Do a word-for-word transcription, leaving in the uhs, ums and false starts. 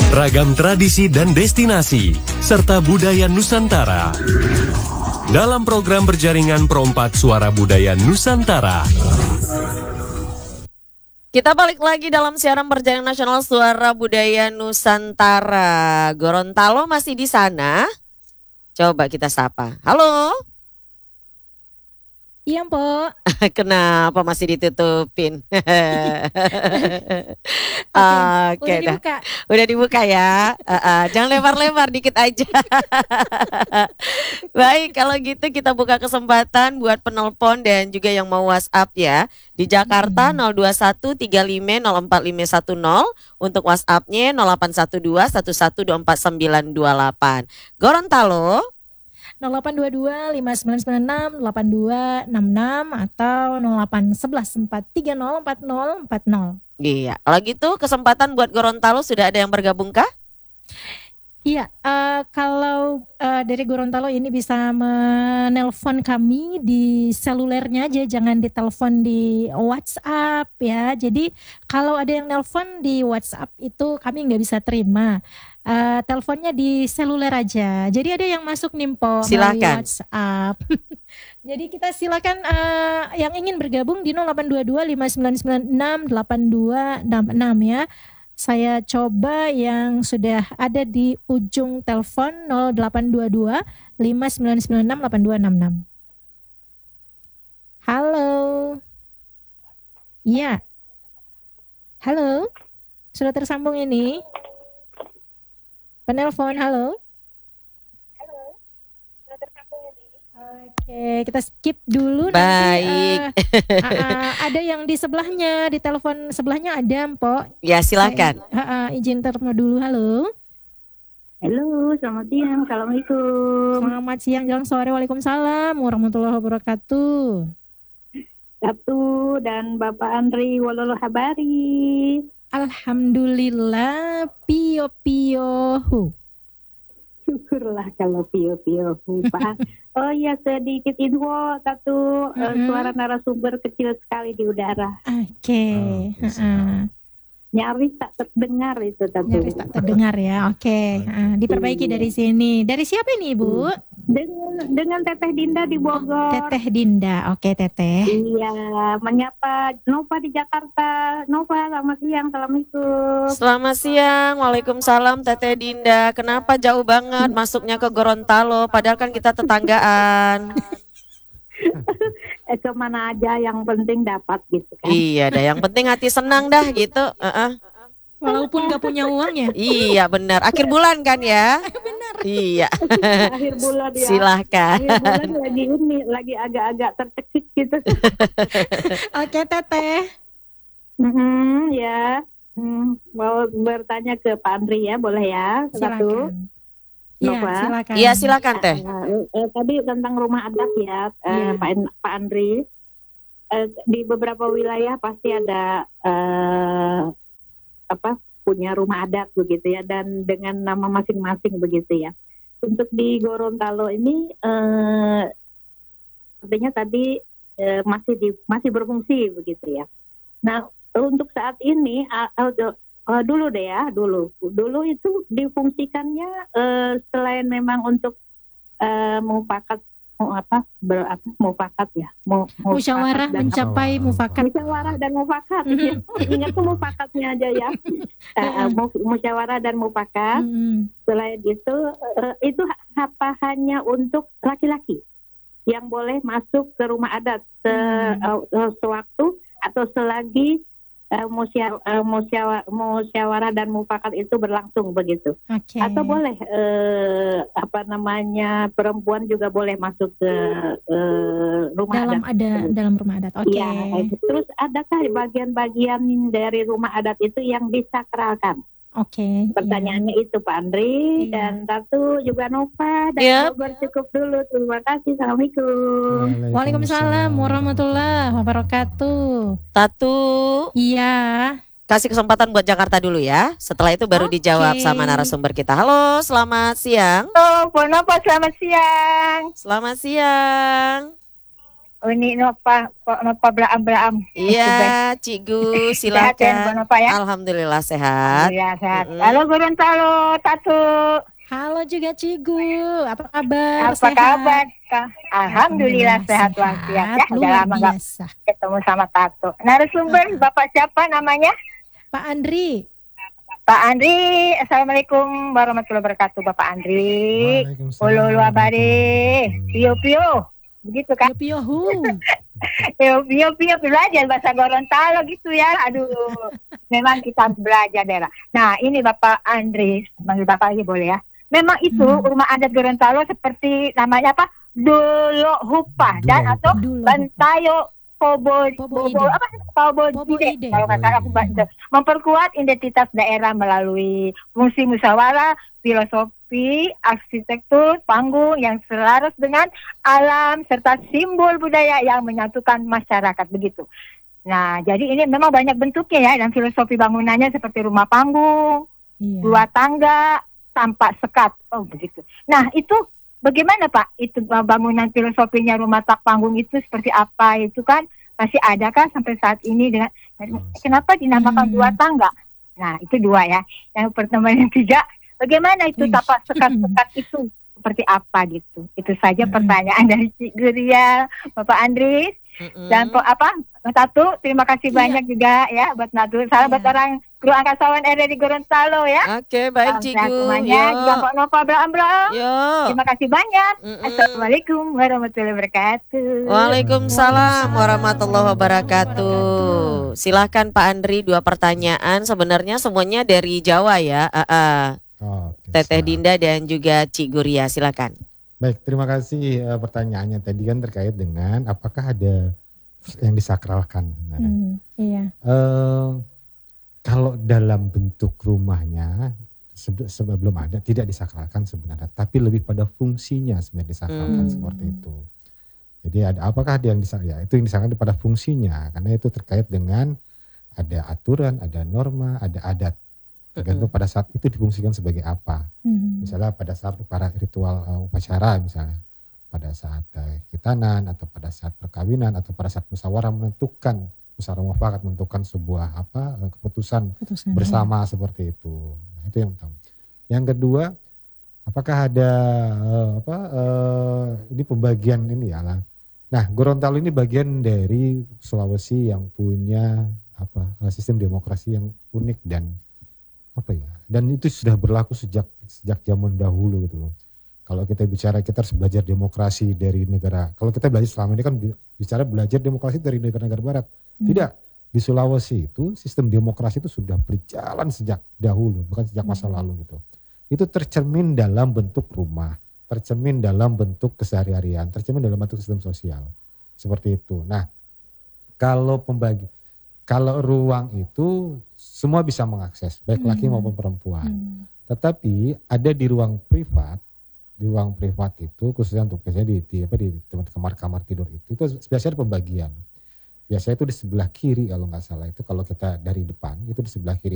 Ragam tradisi dan destinasi, serta budaya Nusantara. Dalam program berjaringan Perompak Suara Budaya Nusantara. Kita balik lagi dalam siaran berjaringan nasional Suara Budaya Nusantara. Gorontalo masih di sana? Coba kita sapa. Halo? Iya, Mpok. Kenapa masih ditutupin? Oke, Oke, udah dah. dibuka. Udah dibuka ya. Uh, uh, jangan lebar-lebar, dikit aja. Baik, kalau gitu kita buka kesempatan buat penelpon dan juga yang mau WhatsApp ya. Di Jakarta nol dua satu tiga lima nol empat lima satu nol, untuk WhatsApp-nya nol delapan satu dua satu satu dua empat sembilan dua delapan. Gorontalo nol delapan dua dua lima sembilan sembilan enam delapan dua enam enam atau nol delapan satu satu empat tiga nol empat nol empat nol. Iya, kalau gitu kesempatan buat Gorontalo sudah ada yang bergabung kah? Iya, eh, kalau eh, dari Gorontalo ini bisa menelpon kami di selulernya aja, jangan ditelepon di WhatsApp ya. Jadi kalau ada yang nelpon di WhatsApp itu kami nggak bisa terima. Eh, teleponnya di seluler aja. Jadi ada yang masuk Nimpo melalui Silakan. WhatsApp. Jadi kita silakan eh, yang ingin bergabung di nol delapan dua dua lima sembilan sembilan enam delapan dua enam enam ya. Saya coba yang sudah ada di ujung telepon nol delapan dua dua lima sembilan sembilan enam delapan dua enam enam. Halo. Iya. Halo. Sudah tersambung ini. Penelpon, halo. Oke, kita skip dulu. Baik. Nanti uh, uh, uh, ada yang di sebelahnya, di telepon sebelahnya ada, Mpok. Ya, silakan. Saya, uh, uh, izin terima dulu, halo. Halo, selamat siang, assalamualaikum. Selamat siang, jalan sore, waalaikumsalam, warahmatullahi wabarakatuh. Satu dan Bapak Andri Wololo Habari. Alhamdulillah, pio pio hu. Syukurlah kalau pio-pio Pak. Oh iya, sedikit info satu. Mm-hmm. uh, suara narasumber kecil sekali di udara. Oke. Okay. Oh, uh-uh. Nyaris tak terdengar itu satu. Nyaris tak terdengar ya. Oke. Okay. Uh, diperbaiki dari sini. Dari siapa ini, Ibu? Dengan dengan Teteh Dinda di Bogor. Teteh Dinda. Oke, okay, Teteh. Iya, menyapa Nova di Jakarta. Nova, selamat siang, assalamualaikum. Selamat siang, waalaikumsalam Teteh Dinda. Kenapa jauh banget masuknya ke Gorontalo? Padahal kan kita tetanggaan. eh, kemana aja yang penting dapat gitu kan. Iya dah, yang penting hati senang dah gitu. Uh-uh. Walaupun gak punya uang ya. Iya benar, akhir bulan kan ya. Benar. Iya. Akhir bulan ya. Silahkan. Akhir bulan lagi ini, lagi agak-agak tercekik gitu. Oke, Teteh. Mm-hmm, ya, hmm, mau bertanya ke Pak Andri ya, boleh ya? Satu. Silakan. Iya, Nova. silakan. Iya silakan Teh. Uh, eh, tadi tentang rumah adat ya, eh, Iya. Pak, Pak Andri. Eh, di beberapa wilayah pasti ada eh, apa punya rumah adat begitu ya, dan dengan nama masing-masing begitu ya. Untuk di Gorontalo ini eh, artinya tadi eh, masih di masih berfungsi begitu ya. Nah, untuk saat ini uh, uh, uh, dulu deh ya, dulu dulu itu difungsikannya uh, selain memang untuk uh, mufakat mau apa ber apa mufakat ya, mau Musyawarah mencapai mufakat. musyawarah dan mufakat. Ya. Ingat tuh mufakatnya aja ya. Uh, uh, musyawarah dan mufakat. Mm-hmm. Selain itu uh, itu apa hanya untuk laki-laki yang boleh masuk ke rumah adat se, uh, uh, sewaktu atau selagi uh, musya, uh, musyawarah, musyawarah dan mufakat itu berlangsung begitu. Okay. Atau boleh uh, apa namanya perempuan juga boleh masuk ke uh, rumah dalam adat. ada dalam rumah adat. Oke. Ya, terus adakah bagian-bagian dari rumah adat itu yang disakralkan? Oke. Okay, pertanyaannya iya. itu Pak Andri. Iya. Dan satu juga Nova dan Yep. Bogor cukup dulu. Terima kasih. Assalamualaikum. Waalaikumsalam warahmatullahi wabarakatuh. Tatu. Iya. Kasih kesempatan buat Jakarta dulu ya. Setelah itu baru Oke. dijawab sama narasumber kita. Halo, selamat siang. Halo, Bu Nova, selamat siang. Selamat siang. Uni Nova, Nova Braam Braam. Iya, Cikgu, Sehat ya, Bu silakan. Nova ya. Alhamdulillah sehat. Alhamdulillah sehat. Mm-mm. Halo Gorontalo, Tatu. Halo juga Cigu, apa kabar? Apa Sehat? kabar, Kak? Alhamdulillah sehat walafiat ya. Udah luar lama nggak biasa. ketemu sama Tatu. Narasumber Bapak siapa namanya? Pak Andri, Pak Andri. Assalamualaikum warahmatullahi wabarakatuh, Bapak Andri. Waalaikumsalam Ulu abadi, warahmatullahi pio pio, begitu kan? Pio Hu. Pio pio pio belajar bahasa Gorontalo gitu ya. Aduh, memang kita harus belajar daerah. Nah ini Bapak Andri, manggil Bapak aja boleh ya. Memang itu Hmm. rumah adat Gorontalo seperti namanya apa? Dolo Hupa dan Dolo atau Hupa. Dolo Bantayo Pobo Pobo Bobo Ide. apa? Pobo Pobo Ide. Ide. Kalau kata aku baca. Memperkuat identitas daerah melalui fungsi musyawarah, filosofi, arsitektur, panggung yang selaras dengan alam serta simbol budaya yang menyatukan masyarakat begitu. Nah, jadi ini memang banyak bentuknya ya dan filosofi bangunannya seperti rumah panggung, Iya. dua tangga, tampak sekat. Oh, begitu. Nah, itu bagaimana Pak? Itu uh, bangunan filosofinya rumah tak panggung itu seperti apa? Itu kan masih ada kan sampai saat ini dengan kenapa dinamakan Hmm. dua tangga? Nah, itu dua ya. Yang pertama yang tiga, bagaimana itu Wih. tapak sekat-sekat itu? Seperti apa gitu? Itu saja Hmm. pertanyaan dari Cik Guria, Bapak Andri. Mm-mm. Dan po- apa satu terima kasih Iya. banyak juga ya buat Natu. Salam Iya. buat orang kru angkasawan R R I Gorontalo ya. Oke, baik Salam sehat Cikgu. semuanya. Juga Yo. Pak Nova Abraham Abraham. Yo. Terima kasih banyak. Mm-mm. Assalamualaikum warahmatullahi wabarakatuh. Waalaikumsalam warahmatullahi wabarakatuh. Silakan Pak Andri, dua pertanyaan. Sebenarnya semuanya dari Jawa ya. Ah, ah. Oke, Teteh siap. Dinda dan juga Cik Guria, silakan. Baik, terima kasih eh, pertanyaannya tadi kan terkait dengan apakah ada yang disakralkan. Nah, Hmm, iya. eh, kalau dalam bentuk rumahnya sebe- sebelum ada tidak disakralkan sebenarnya, tapi lebih pada fungsinya sebenarnya disakralkan Hmm. seperti itu. Jadi ada apakah ada yang disakralkan? Ya, itu yang disakralkan pada fungsinya karena itu terkait dengan ada aturan, ada norma, ada adat. Tergantung pada saat itu difungsikan sebagai apa. Hmm. Misalnya pada saat para ritual uh, upacara misalnya, pada saat uh, khitanan atau pada saat perkawinan atau pada saat musyawarah menentukan musyawarah mufakat menentukan sebuah apa uh, keputusan Putusan, bersama seperti itu. Nah, itu yang pertama. Yang kedua, apakah ada uh, apa uh, ini pembagian ini ya lah. Nah, Gorontalo ini bagian dari Sulawesi yang punya apa uh, sistem demokrasi yang unik dan apa ya, dan itu sudah berlaku sejak sejak zaman dahulu gitu loh. Kalau kita bicara kita harus belajar demokrasi dari negara, kalau kita belajar selama ini kan bicara belajar demokrasi dari negara-negara barat. Hmm. Tidak, di Sulawesi itu sistem demokrasi itu sudah berjalan sejak dahulu, bukan sejak masa Hmm. lalu gitu. Itu tercermin dalam bentuk rumah, tercermin dalam bentuk keseharian, tercermin dalam bentuk sistem sosial. Seperti itu. Nah, kalau pembagi kalau ruang itu semua bisa mengakses, baik laki Hmm. maupun perempuan. Hmm. Tetapi ada di ruang privat, di ruang privat itu khususnya untuk biasanya di, di apa di tempat kamar-kamar tidur itu, itu biasanya ada pembagian. Biasanya itu di sebelah kiri kalau nggak salah itu kalau kita dari depan itu di sebelah kiri